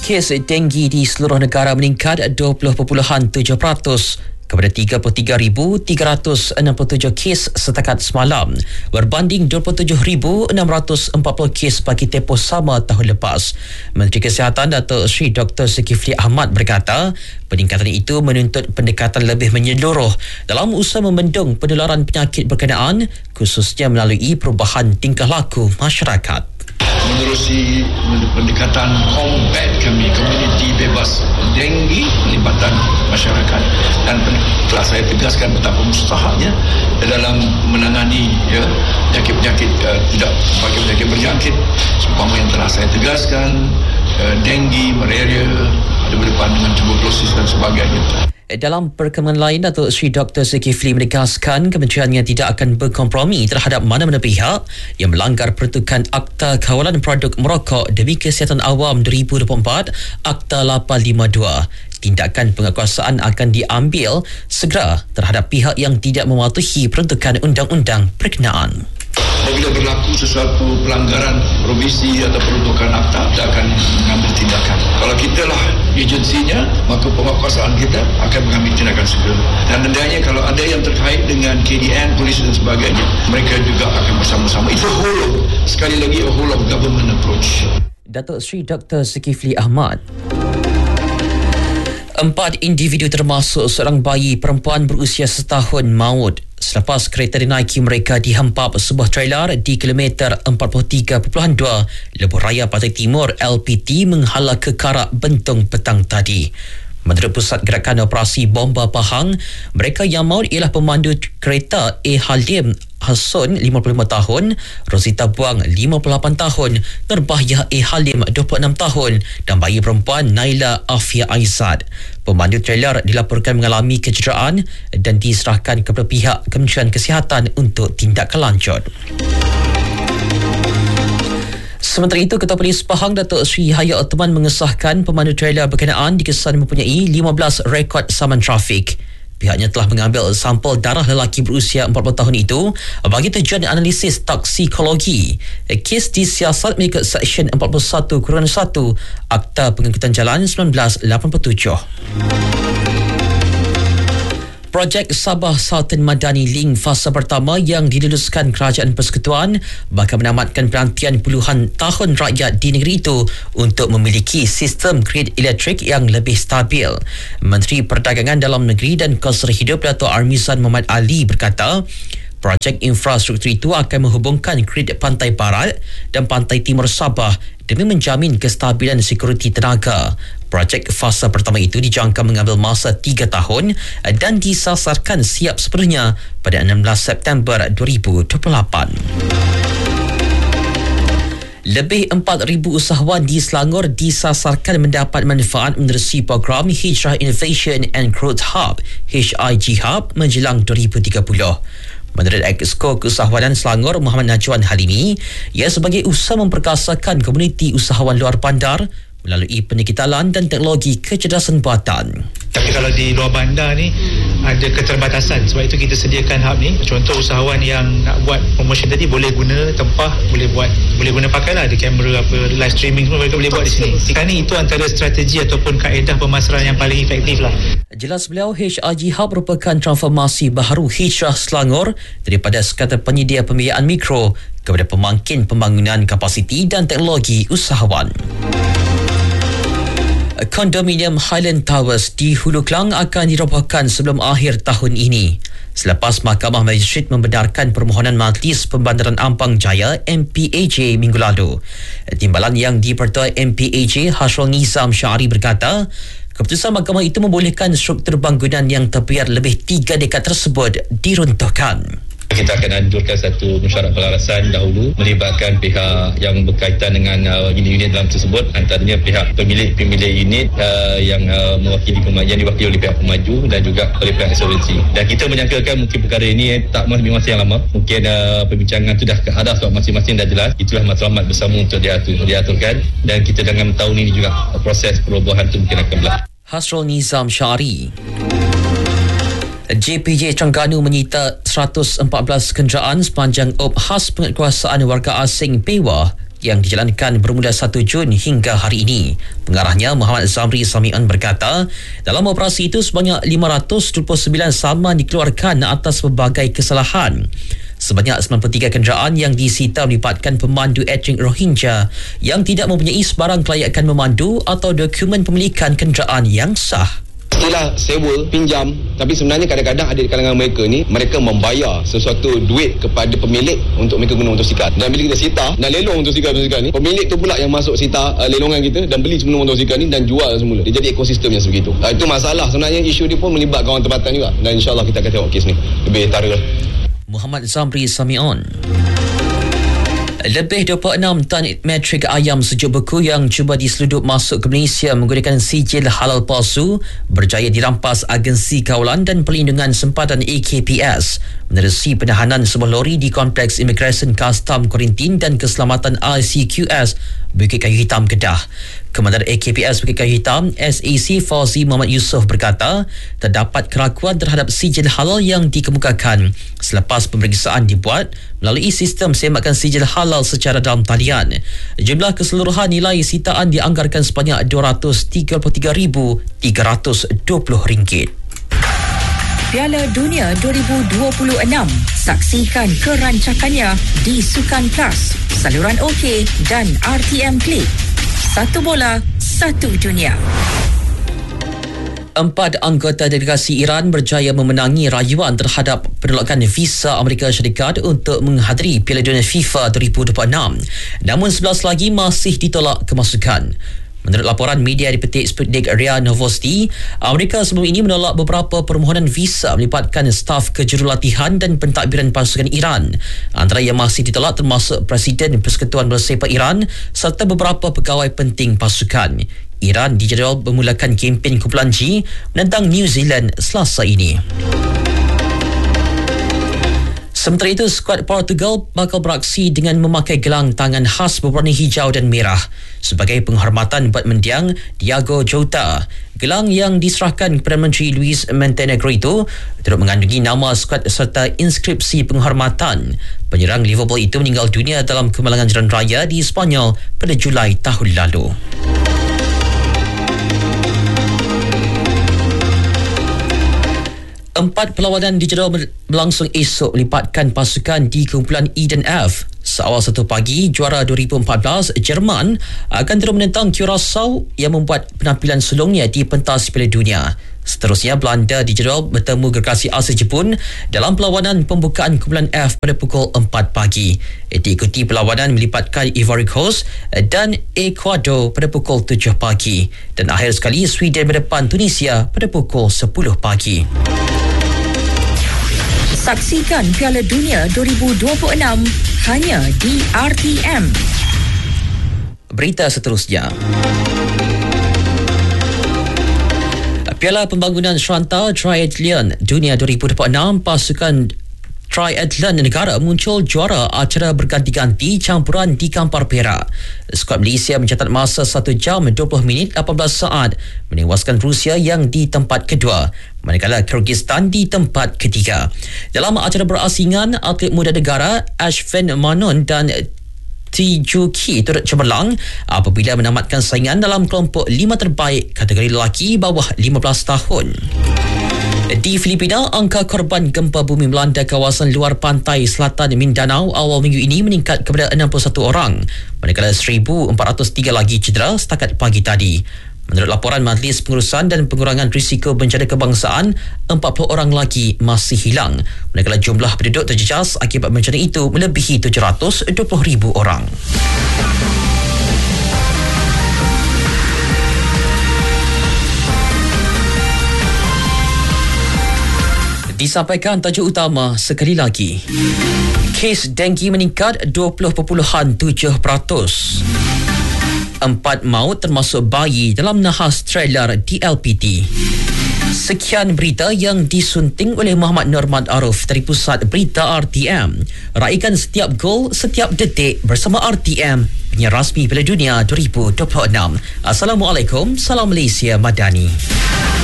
Kes denggi di seluruh negara meningkat 20.7% kepada 33,367 kes setakat semalam berbanding 27,640 kes bagi tempoh sama tahun lepas. Menteri Kesihatan Datuk Seri Dr. Zulkifli Ahmad berkata peningkatan itu menuntut pendekatan lebih menyeluruh dalam usaha membendung penularan penyakit berkenaan, khususnya melalui perubahan tingkah laku masyarakat. Menerusi pendekatan combat kami, komuniti bebas denggi, pelibatan masyarakat, dan telah saya tegaskan betapa mustahaknya dalam menangani penyakit-penyakit tidak sebagai penyakit berjangkit seumpama yang telah saya tegaskan, denggi, malaria, ada berdepan dengan tuberkulosis dan sebagainya. Dalam perkembangan lain, Datuk Seri Dr. Zulkifli menegaskan kementeriannya tidak akan berkompromi terhadap mana-mana pihak yang melanggar peruntukan Akta Kawalan Produk Merokok demi Kesihatan Awam 2024 Akta 852. Tindakan penguatkuasaan akan diambil segera terhadap pihak yang tidak mematuhi peruntukan undang-undang berkenaan. Apabila berlaku sesuatu pelanggaran provisi atau peruntukan akta, kita akan mengambil tindakan. Kalau kita lah agensinya, maka penguatkuasaan kita akan mengambil tindakan segera. Dan hendaknya kalau ada yang terkait dengan KDN, polis dan sebagainya, mereka juga akan bersama-sama. Itu sekali lagi a whole of government approach. Datuk Seri Dr. Zulkifli Ahmad. 4 individu termasuk seorang bayi perempuan berusia setahun maut selepas kereta dinaiki mereka dihempap sebuah trailer di kilometer 43.2 Lebuh Raya Pantai Timur LPT menghala ke Karak Bentong petang tadi. Menurut Pusat Gerakan Operasi Bomba Pahang, mereka yang maut ialah pemandu kereta A. Halim Hassun 55 tahun, Rosita Buang 58 tahun, Nurbahya A. Halim 26 tahun dan bayi perempuan Naila Afia Aizad. Pemandu trailer dilaporkan mengalami kecederaan dan diserahkan kepada pihak Kementerian Kesihatan untuk tindakan lanjut. Sementara itu, Ketua Polis Pahang Datuk Seri Hayat Othman mengesahkan pemandu trailer berkenaan dikesan mempunyai 15 rekod saman trafik. Pihaknya telah mengambil sampel darah lelaki berusia 40 tahun itu bagi tujuan analisis toksikologi. Kes disiasat mengikut Seksyen 41-1 Akta Pengangkutan Jalan 1987. Projek Sabah Sultan Madani Link fasa pertama yang diluluskan Kerajaan Persekutuan bakal menamatkan penantian puluhan tahun rakyat di negeri itu untuk memiliki sistem grid elektrik yang lebih stabil. Menteri Perdagangan Dalam Negeri dan Kelestarian Hidup Dato' Armizan Muhammad Ali berkata, projek infrastruktur itu akan menghubungkan grid Pantai Barat dan Pantai Timur Sabah demi menjamin kestabilan sekuriti tenaga. Projek fasa pertama itu dijangka mengambil masa 3 tahun dan disasarkan siap sepenuhnya pada 16 September 2028. Lebih 4,000 usahawan di Selangor disasarkan mendapat manfaat menerusi program Hijrah Innovation and Growth Hub HIG Hub menjelang 2030. Menurut Exco Keusahawanan Selangor Muhammad Najwan Halimi, ia sebagai usaha memperkasakan komuniti usahawan luar bandar melalui pendekitalan dan teknologi kecerdasan buatan. Tapi kalau di luar bandar ni ada keterbatasan, sebab itu kita sediakan hub ni. Contoh usahawan yang nak buat promotion tadi boleh guna tempah, boleh guna pakailah, ada kamera apa, live streaming semua mereka boleh buat di sini. Sekarang ni itu antara strategi ataupun kaedah pemasaran yang paling efektif lah. Jelas beliau, HIG Hub merupakan transformasi baharu Hijrah Selangor daripada sekadar penyedia pembiayaan mikro kepada pemangkin pembangunan kapasiti dan teknologi usahawan. Kondominium Highland Towers di Hulu Klang akan dirobohkan sebelum akhir tahun ini selepas Mahkamah Magistrate membenarkan permohonan Majlis Pembandaran Ampang Jaya MPAJ minggu lalu. Timbalan yang dipertuai MPAJ Hasrul Nizam Syari berkata, keputusan mahkamah itu membolehkan struktur bangunan yang terbiar lebih 3 dekad tersebut diruntuhkan. Kita akan anjurkan satu mesyuarat pelarasan dahulu melibatkan pihak yang berkaitan dengan unit-unit dalam tersebut, antaranya pihak pemilik unit yang diwakili oleh pihak pemaju dan juga oleh pihak asuransi. Dan kita menyangkakan mungkin perkara ini tak mengambil masa yang lama. Mungkin perbincangan itu dah ada sebab masing-masing dah jelas. Itulah matlamat bersama untuk diaturkan, dan kita dengan tahun ini juga proses perubahan itu mungkin akan berlaku. Hasrul Nizam Syari. JPJ Terengganu menyita 114 kenderaan sepanjang op khas penguatkuasaan warga asing PEWA yang dijalankan bermula 1 Jun hingga hari ini. Pengarahnya Muhammad Zamri Sami'an berkata, dalam operasi itu sebanyak 529 saman dikeluarkan atas pelbagai kesalahan. Sebanyak 93 kenderaan yang disita melibatkan pemandu etnik Rohingya yang tidak mempunyai sebarang kelayakan memandu atau dokumen pemilikan kenderaan yang sah. Istilah sewa, pinjam, tapi sebenarnya kadang-kadang ada di kalangan mereka ni, mereka membayar sesuatu duit kepada pemilik untuk mereka guna motosikal. Dan bila kita sita dan lelong motosikal ni, pemilik tu pula yang masuk sita lelongan kita dan beli semula motosikal ni dan jual semula. Dia jadi ekosistem yang sebegitu. Itu masalah sebenarnya, isu dia pun melibatkan orang tempatan juga. Dan insyaAllah kita akan tengok kes ni lebih tara. Muhammad Zamri Sami'on. Lebih 26 tan metrik ayam sejuk beku yang cuba diseludup masuk ke Malaysia menggunakan sijil halal palsu berjaya dirampas Agensi Kawalan dan Perlindungan Sempadan AKPS menerusi penahanan sebuah lori di Kompleks Imigresen Kastam Kuarantin dan Keselamatan ICQS Bukit Kayu Hitam, Kedah. Komandan AKPS Bukit Kayu Hitam SAC Fauzi Muhammad Yusof berkata terdapat keraguan terhadap sijil halal yang dikemukakan selepas pemeriksaan dibuat melalui sistem semakan sijil halal secara dalam talian. Jumlah keseluruhan nilai sitaan dianggarkan sebanyak RM233,320. Piala Dunia 2026. Saksikan kerancakannya di Sukan Plus, saluran OK dan RTM Klik. Satu bola, satu dunia. 4 anggota delegasi Iran berjaya memenangi rayuan terhadap penolakan visa Amerika Syarikat untuk menghadiri Piala Dunia FIFA 2026. Namun 11 lagi masih ditolak kemasukan. Menurut laporan media dipetik Sputnik RIA Novosti, Amerika sebelum ini menolak beberapa permohonan visa melibatkan staf kejurulatihan dan pentadbiran pasukan Iran. Antara yang masih ditolak termasuk Presiden Persekutuan Bola Sepak Iran serta beberapa pegawai penting pasukan. Iran dijadual memulakan kempen kumpulan G menentang New Zealand Selasa ini. Sementara itu, skuad Portugal bakal beraksi dengan memakai gelang tangan khas berwarna hijau dan merah sebagai penghormatan buat mendiang Diogo Jota. Gelang yang diserahkan kepada Menteri Luis Montenegro itu turut mengandungi nama skuad serta inskripsi penghormatan. Penyerang Liverpool itu meninggal dunia dalam kemalangan jalan raya di Sepanyol pada Julai tahun lalu. Empat perlawanan dijadual berlangsung esok melibatkan pasukan di kumpulan E dan F. Seawal 1 pagi, juara 2014 Jerman akan terus menentang Curaçao yang membuat penampilan sulungnya di pentas Piala Dunia. Seterusnya, Belanda dijadual bertemu gergasi Asia Jepun dalam perlawanan pembukaan kumpulan F pada pukul 4 pagi. Diikuti perlawanan melibatkan Ivory Coast dan Ecuador pada pukul 7 pagi. Dan akhir sekali, Sweden berdepan Tunisia pada pukul 10 pagi. Saksikan Piala Dunia 2026 hanya di RTM. Berita seterusnya. Piala Pembangunan Seranta Triathlon Dunia 2026, pasukan Triathlon negara muncul juara acara berganti-ganti campuran di Kampar Perak. Skuad Malaysia mencatat masa 1 jam 20 minit 18 saat menewaskan Rusia yang di tempat kedua, manakala Kyrgyzstan di tempat ketiga. Dalam acara berasingan, atlet muda negara Ashvin Manon dan Tijuki turut cemerlang apabila menamatkan saingan dalam kelompok 5 terbaik kategori lelaki bawah 15 tahun. Di Filipina, angka korban gempa bumi melanda kawasan luar pantai selatan Mindanao awal minggu ini meningkat kepada 61 orang, manakala 1,403 lagi cedera setakat pagi tadi. Menurut laporan Majlis Pengurusan dan Pengurangan Risiko Bencana Kebangsaan, 40 orang lagi masih hilang, manakala jumlah penduduk terjejas akibat bencana itu melebihi 720,000 orang. Disampaikan tajuk utama sekali lagi. Kes denggi meningkat 20.7%. 4 maut termasuk bayi dalam nahas trailer di LPT. Sekian berita yang disunting oleh Muhammad Norman Arif dari Pusat Berita RTM. Raikan setiap gol, setiap detik bersama RTM, penyiar rasmi Piala Dunia 2026. Assalamualaikum, salam Malaysia Madani.